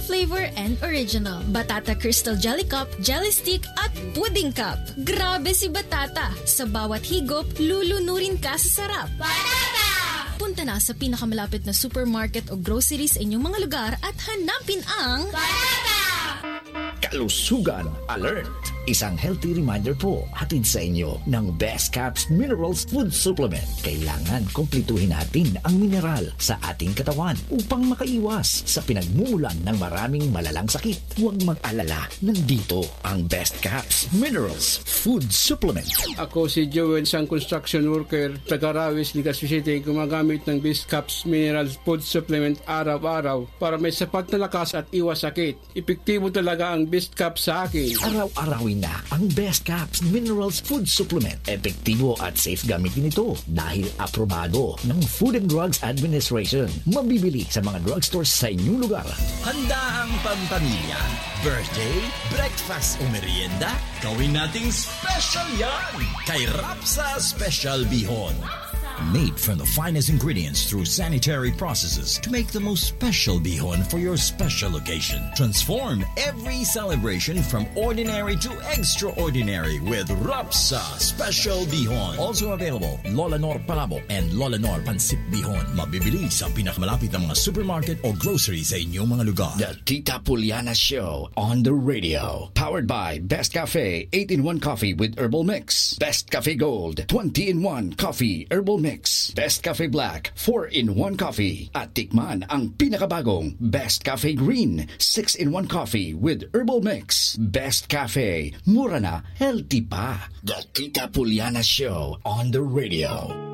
flavor and original. Batata Crystal Jelly Cup, Jelly Stick at Pudding Cup. Grabe si Batata! Sa bawat higop, lulunurin ka sa sarap. Batata! Punta na sa pinakamalapit na supermarket o grocery sa inyong mga lugar at hanapin ang Batata! Kalusugan Alert! Isang healthy reminder po hatid sa inyo ng Best Caps Minerals Food Supplement. Kailangan kumpletuhin natin ang mineral sa ating katawan upang makaiwas sa pinagmumulan ng maraming malalang sakit. Huwag mag-alala, nandito ang Best Caps Minerals Food Supplement. Ako si Joel, isang construction worker, taga-Rawis, Legazpi City, gumagamit ng Best Caps Minerals Food Supplement araw-araw para may sapat na lakas at iwas sakit. Epektibo talaga ang Best Caps sa akin. Araw-arawin na ang Best Caps Minerals Food Supplement. Epektibo at safe gamitin ito dahil aprobado ng Food and Drugs Administration. Mabibili sa mga drugstores sa inyong lugar. Handa ang pampamilya, birthday, breakfast o merienda? Gawin nating special yan! Kay Rapsa Special Bihon. Made from the finest ingredients through sanitary processes to make the most special bihon for your special occasion. Transform every celebration from ordinary to extraordinary with Rapsa Special Bihon. Also available, Lola Nor Palabo and Lola Nor Pansip Bihon. Mabibili sa pinakamalapit na mga supermarket o grocery sa inyong mga lugar. The Tita Puliana Show on the radio. Powered by Best Cafe 8-in-1 Coffee with Herbal Mix. Best Cafe Gold 20-in-1 Coffee Herbal Mix. Best Cafe Black 4-in-1 Coffee. At tikman ang pinakabagong Best Cafe Green 6-in-1 Coffee with Herbal Mix. Best Cafe, mura na, healthy pa. The Tita Puliana Show on the radio.